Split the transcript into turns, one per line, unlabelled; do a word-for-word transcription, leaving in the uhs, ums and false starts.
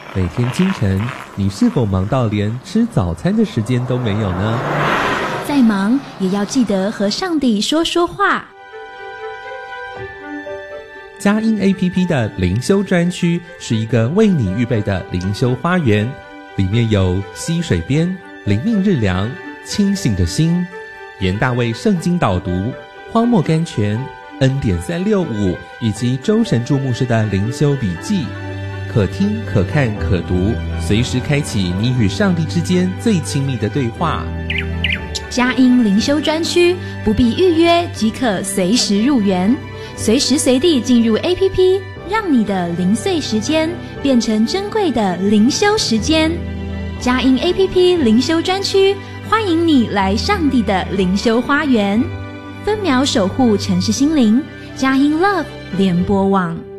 每天清晨，你是否忙到连吃早餐的时间都没有呢？
再忙也要记得和上帝说说话。
佳音 A P P 的灵修专区是一个为你预备的灵修花园，里面有溪水边、灵命日粮、清醒的心、严大卫圣经导读、荒漠甘泉、恩典三六五以及周神助牧师的灵修笔记，可听可看可读，随时开启你与上帝之间最亲密的对话。
佳音灵修专区不必预约即可随时入园，随时随地进入 A P P， 让你的零碎时间变成珍贵的灵修时间。佳音 A P P 灵修专区欢迎你来上帝的灵修花园，分秒守护城市心灵。佳音 Love 联播网。